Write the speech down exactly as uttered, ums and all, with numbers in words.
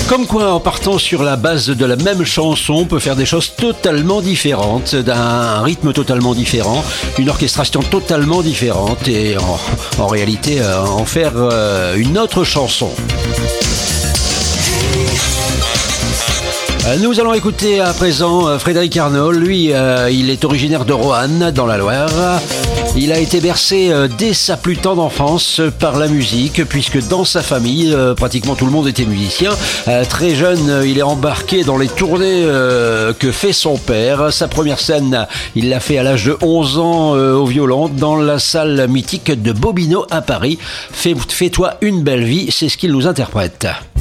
Comme quoi, en partant sur la base de la même chanson, on peut faire des choses totalement différentes, d'un rythme totalement différent, une orchestration totalement différente et en, en réalité euh, en faire euh, une autre chanson. Nous allons écouter à présent Frédéric Arnault. Lui, euh, il est originaire de Roanne, dans la Loire. Il a été bercé euh, dès sa plus tendre enfance par la musique, puisque dans sa famille, euh, pratiquement tout le monde était musicien. Euh, très jeune, euh, il est embarqué dans les tournées euh, que fait son père. Sa première scène, il l'a fait à l'âge de onze ans euh, au violon, dans la salle mythique de Bobino à Paris. Fais, fais-toi une belle vie, c'est ce qu'il nous interprète.